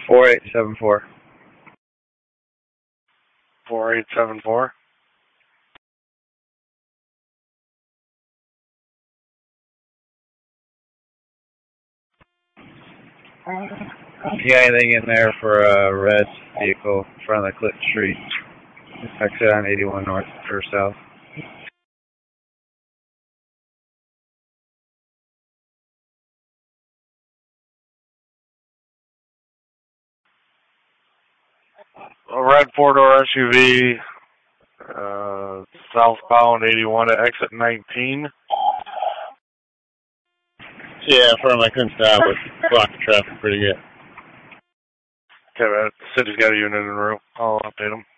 4874. 4874. You got anything in there for a red vehicle in front of the Clip Street? Exit on 81 north or south. A red four-door SUV, southbound 81 at exit 19. Yeah, for him, I couldn't stop, but blocked the traffic pretty good. Okay, man. City's got a unit in route. I'll update them.